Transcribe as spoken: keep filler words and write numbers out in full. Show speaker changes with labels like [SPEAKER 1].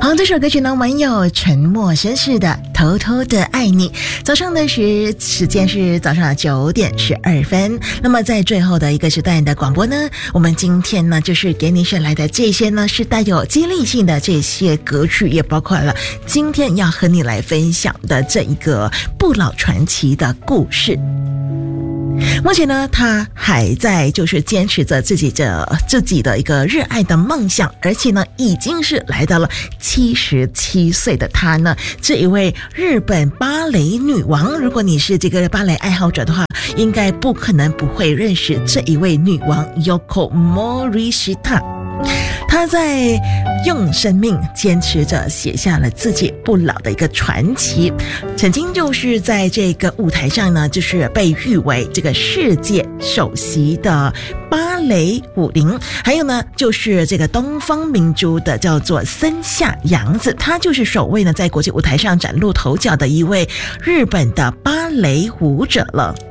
[SPEAKER 1] 好，这首歌曲呢，蛮有沉默绅士的偷偷的爱你。早上的时时间是早上九点十二分。那么在最后的一个时段的广播呢，我们今天呢就是给你选来的这些呢是带有激励性的这些歌曲，也包括了今天要和你来分享的这一个不老传奇的故事。目前呢，他还在就是坚持着自己的自己的一个热爱的梦想，而且呢，已经是来到了七十七岁的他呢，这一位日本芭蕾女王。如果你是这个芭蕾爱好者的话，应该不可能不会认识这一位女王 Yoko Morishita。他在用生命坚持着写下了自己不老的一个传奇，曾经就是在这个舞台上呢，就是被誉为这个世界首席的芭蕾舞伶，还有呢就是这个东方明珠的叫做森下洋子，她就是首位呢在国际舞台上崭露头角的一位日本的芭蕾舞者了。